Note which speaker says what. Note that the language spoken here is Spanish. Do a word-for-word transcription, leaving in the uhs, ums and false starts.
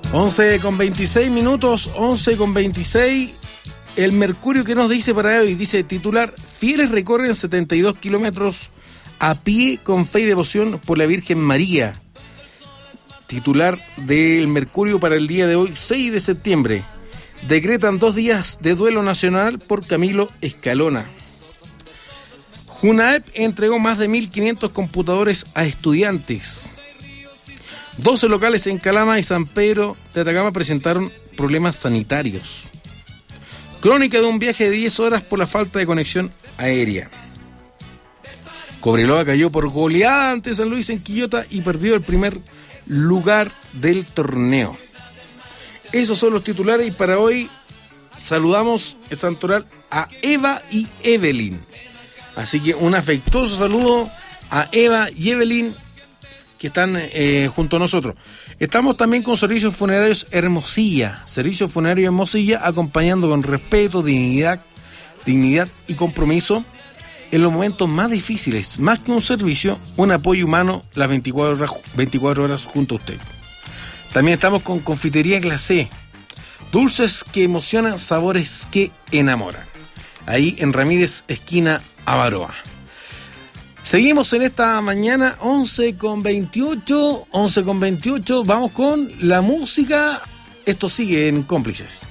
Speaker 1: once con veintiséis minutos, once con veintiséis. El Mercurio, que nos dice para hoy, dice titular: fieles recorren setenta y dos kilómetros a pie con fe y devoción por la Virgen María. Titular del Mercurio para el día de hoy, seis de septiembre. Decretan dos días de duelo nacional por Camilo Escalona. Junaep entregó más de mil quinientos computadores a estudiantes. doce locales en Calama y San Pedro de Atacama presentaron problemas sanitarios. Crónica de un viaje de diez horas por la falta de conexión aérea. Cobreloa cayó por goleada ante San Luis en Quillota y perdió el primer lugar del torneo. Esos son los titulares y para hoy saludamos el santoral a Eva y Evelyn. Así que un afectuoso saludo a Eva y Evelyn que están eh, junto a nosotros. Estamos también con Servicios Funerarios Hermosilla. Servicios Funerarios Hermosilla acompañando con respeto, dignidad, dignidad y compromiso en los momentos más difíciles. Más que un servicio, un apoyo humano las veinticuatro horas, veinticuatro horas junto a usted. También estamos con Confitería Glacé. Dulces que emocionan, sabores que enamoran. Ahí en Ramírez, esquina Avaroa. Seguimos en esta mañana, once con veintiocho, once con veintiocho, vamos con la música. Esto sigue en Cómplices.